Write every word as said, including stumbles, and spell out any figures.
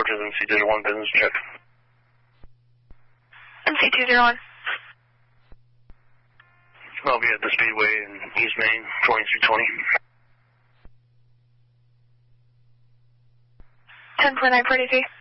Georgia's M C zero one business check. M C two zero one. I'll be at the Speedway in East Main, twenty-three twenty. ten four nine forty-three.